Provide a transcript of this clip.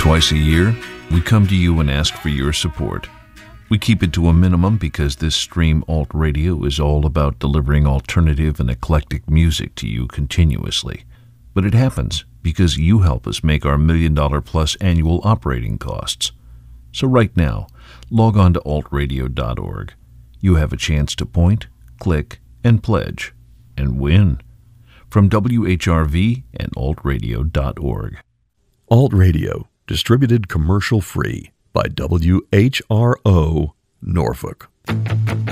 Twice a year, we come to you and ask for your support. We keep it to a minimum because this Stream Alt Radio is all about delivering alternative and eclectic music to you continuously. But it happens because you help us make our $1 million+ annual operating costs. So right now, log on to altradio.org. You have a chance to point, click, and pledge, and win. From WHRV and altradio.org. Alt Radio, distributed commercial-free by WHRO Norfolk.